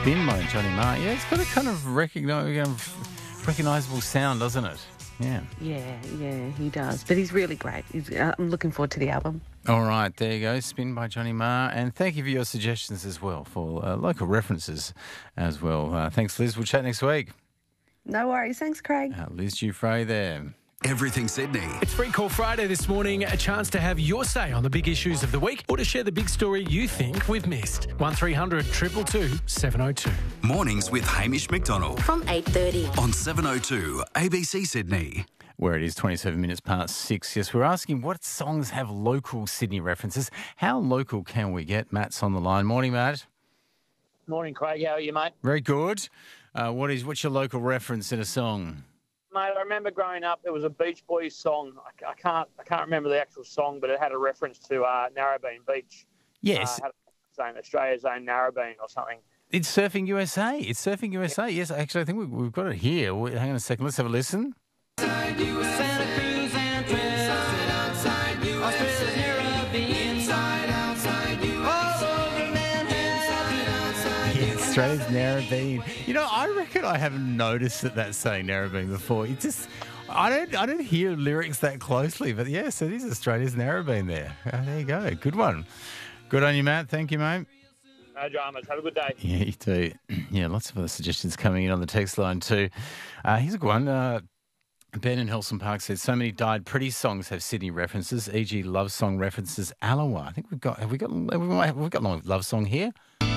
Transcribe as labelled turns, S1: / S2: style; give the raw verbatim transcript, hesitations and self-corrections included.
S1: Spin by Johnny Marr. Yeah, it's got a kind of recogni- recognisable sound, doesn't it? Yeah.
S2: Yeah, yeah, he does. But he's really great. He's, uh, I'm looking forward to the album.
S1: All right, there you go. Spin by Johnny Marr. And thank you for your suggestions as well, for uh, local references as well. Uh, thanks, Liz. We'll chat next week.
S2: No worries. Thanks, Craig.
S1: Uh, Liz Dufresne there.
S3: Everything Sydney.
S4: It's Free Call Friday this morning, a chance to have your say on the big issues of the week or to share the big story you think we've missed. one three hundred two two two seven oh two.
S3: Mornings with Hamish McDonald
S5: From eight thirty.
S3: on seven oh two A B C Sydney.
S1: Where it is twenty-seven minutes past six. Yes, we're asking what songs have local Sydney references. How local can we get? Matt's on the line. Morning, Matt.
S6: Morning, Craig. How are you, mate?
S1: Very good. Uh, what is what's your local reference in a song?
S6: Mate, I remember growing up, there was a Beach Boys song. I, I can't I can't remember the actual song, but it had a reference to uh, Narrabeen Beach.
S1: Yes.
S6: Uh, had a saying Australia's own Narrabeen or something.
S1: It's Surfing U S A. It's Surfing U S A. Yes, actually, I think we, we've got it here. Wait, hang on a second. Let's have a listen. Australia's Narrabeen. You know, I reckon I haven't noticed that that's saying Narrabeen before. It just, I don't, I don't hear lyrics that closely, but yes, it is Australia's Narrabeen there. Oh, there you go. Good one. Good on you, Matt. Thank you, mate.
S6: No dramas. Have a good day.
S1: Yeah, you too. Yeah, lots of other suggestions coming in on the text line too. Uh, here's a good one. Uh, Ben in Helston Park said, so many Died Pretty songs have Sydney references, for example love song references Alawa. I think we've got, have we got, have we got, have we got a love song here?